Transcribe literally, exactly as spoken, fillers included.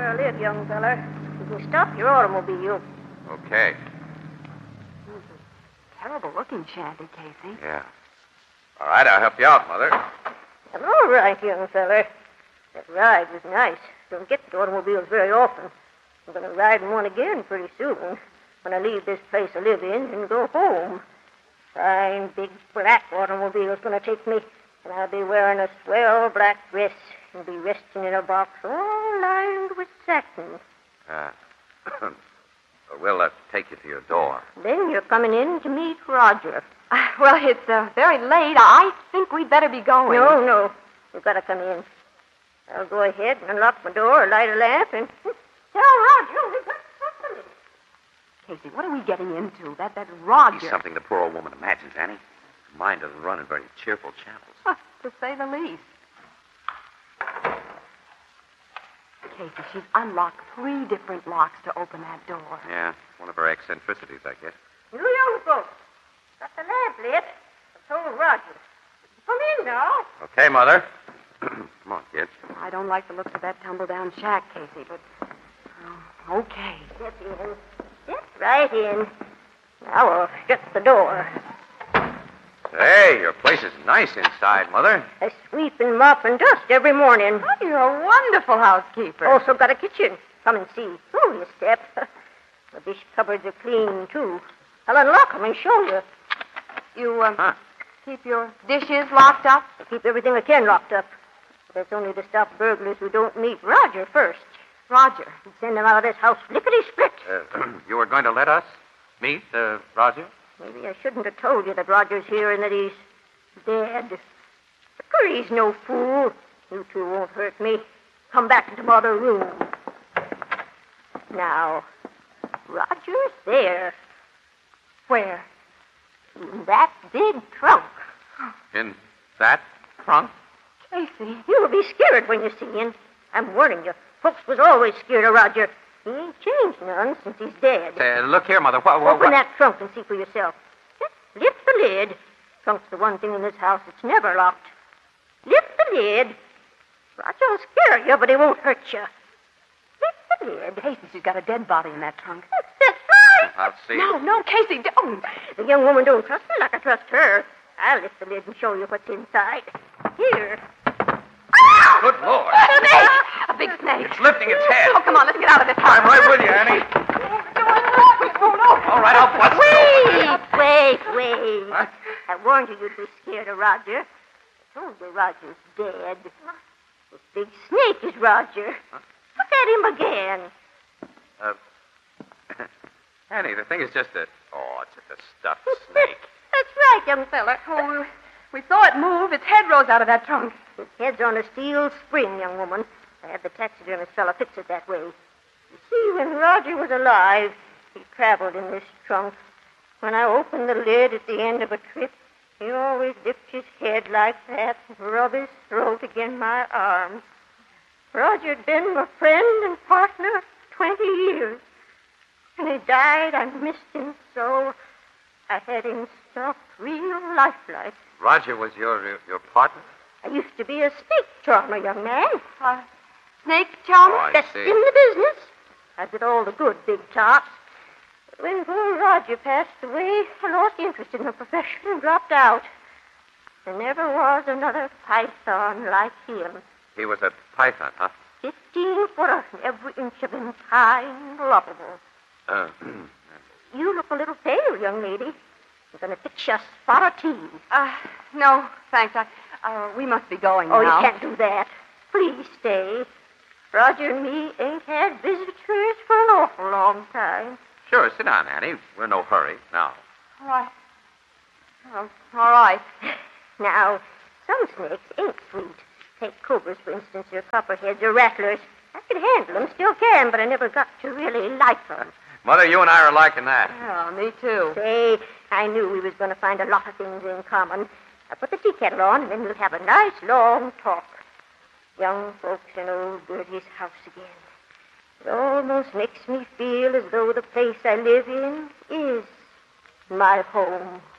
where I live, young feller. You can stop your automobile. Okay. Terrible-looking shanty, Casey. Yeah. All right, I'll help you out, Mother. I'm all right, young feller. That ride was nice. Don't get to automobiles very often. I'm going to ride in one again pretty soon when I leave this place I live in and go home. Fine, big, black automobile's going to take me, and I'll be wearing a swell black dress and be resting in a box all lined with satin. Uh, we'll uh, take you to your door. Then you're coming in to meet Roger. Uh, well, it's uh, very late. I think we'd better be going. No, no. You've got to come in. I'll go ahead and unlock my door, light a lamp, and tell Roger we've got company. Casey, what are we getting into? That that Roger. He's something the poor old woman imagines, Annie. Her mind doesn't run in very cheerful channels. Huh, to say the least. Casey, she's unlocked three different locks to open that door. Yeah, one of her eccentricities, I guess. You young folks, got the lamp lit. I told Roger. Come in now. Okay, Mother. Come on, kids. I don't like the looks of that tumble-down shack, Casey, but... Oh, okay. Step in. Step right in. Now I'll shut the door. Hey, your place is nice inside, Mother. I sweep and mop and dust every morning. Oh, you're a wonderful housekeeper. Also got a kitchen. Come and see. Oh, you step. The dish cupboards are clean, too. I'll unlock them and show you. You, um, Huh? keep your dishes locked up? I keep everything I can locked up. That's only to stop burglars who don't meet Roger first. Roger. And send them out of this house lickety-split. Uh, you were going to let us meet uh, Roger? Maybe I shouldn't have told you that Roger's here and that he's dead. But he's no fool. You two won't hurt me. Come back into my other room. Now, Roger's there. Where? In that big trunk. In that trunk? Casey. You'll be scared when you see him. I'm warning you. Folks was always scared of Roger. He ain't changed none since he's dead. Uh, look here, Mother. What, what, Open what? that trunk and see for yourself. Just lift the lid. Trunk's the one thing in this house that's never locked. Lift the lid. Roger'll scare you, but he won't hurt you. Lift the lid. Casey, she's got a dead body in that trunk. That's, that's right. I'll see. No, no, Casey, don't. The young woman don't trust me like I trust her. I'll lift the lid and show you what's inside. Here. Good Lord. A snake! A big snake. It's lifting its head. Oh, come on, let's get out of this house. I'm right with you, Annie. All right, I'll bust Wait, wait, wait. What? I warned you you'd be scared of Roger. I told you Roger's dead. This big snake is Roger. Look at him again. Uh, Annie, the thing is just a... Oh, it's just a stuffed snake. That's right, young fella. Oh, we saw it move. Its head rose out of that trunk. His head's on a steel spring, young woman. I had the taxidermist fella fix it that way. You see, when Roger was alive, he traveled in this trunk. When I opened the lid at the end of a trip, he always dipped his head like that and rub his throat against my arm. Roger'd been my friend and partner for twenty years. When he died, I missed him so. I had him stuffed real lifelike. Roger was your your partner? I used to be a snake charmer, young man. Uh, snake charmer? Oh, I Best see. in the business. I did all the good big tops. But when poor Roger passed away, I lost interest in the profession and dropped out. There never was another python like him. He was a python, huh? Fifteen footer, every inch of him high and lovable. Uh, You look a little pale, young lady. I'm going to fix you a spot of tea. Uh, no, thanks. I, uh, we must be going Oh, now. you can't do that. Please stay. Roger and me ain't had visitors for an awful long time. sure, sit down, Annie. We're in no hurry. Now, All right. Oh, all right. Now, some snakes ain't sweet. Take cobras, for instance, or copperheads or rattlers. I could handle them, still can, but I never got to really like them. Mother, you and I are liking that. Oh, me too. Say, I knew we was going to find a lot of things in common. I put the tea kettle on, and then we'll have a nice long talk. Young folks in old Gertie's house again. It almost makes me feel as though the place I live in is my home.